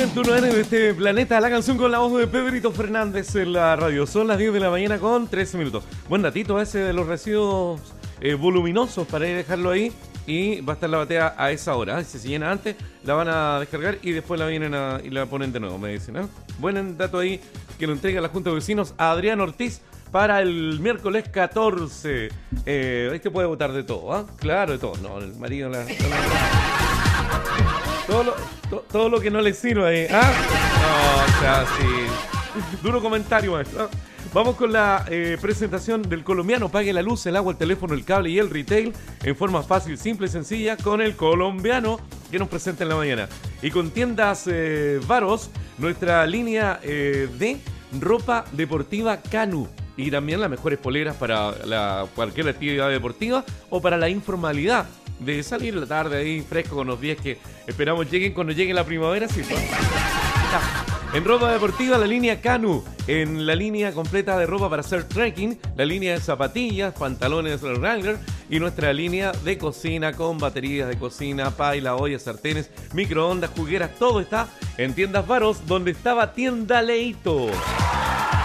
tú no eres de este planeta. La canción con la voz de Pedrito Fernández en la radio. Son las 10 de la mañana con 13 minutos. Buen datito ese de los residuos voluminosos para ir a dejarlo ahí. Y va a estar la batea a esa hora. Si se llena antes, la van a descargar y después la vienen y la ponen de nuevo, me dicen. Buen dato ahí que lo entrega la Junta de Vecinos a Adrián Ortiz para el miércoles 14. Este puede votar de todo, Claro, de todo. No, el marido todo lo que no le sirva ahí, No, o sea, sí. Duro comentario, maestro. Vamos con la presentación del colombiano. Pague la luz, el agua, el teléfono, el cable y el retail en forma fácil, simple y sencilla con el colombiano que nos presenta en la mañana. Y con tiendas Varos, nuestra línea de ropa deportiva Canu. Y también las mejores poleras para cualquier actividad deportiva o para la informalidad de salir en la tarde ahí fresco con los días que esperamos lleguen cuando llegue la primavera. Sí, pues. En ropa deportiva, la línea Canu. En la línea completa de ropa para hacer trekking, la línea de zapatillas, pantalones Wrangler y nuestra línea de cocina con baterías de cocina, paila, ollas, sartenes, microondas, jugueras. Todo está en Tiendas Varos, donde estaba Tienda Leito.